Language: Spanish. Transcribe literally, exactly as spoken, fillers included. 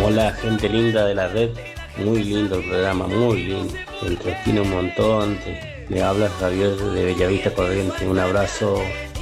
Hola, gente linda de la red. Muy lindo el programa, muy lindo. Te entretiene un montón. Te, le hablas Javier de Bellavista Corriente. Un abrazo.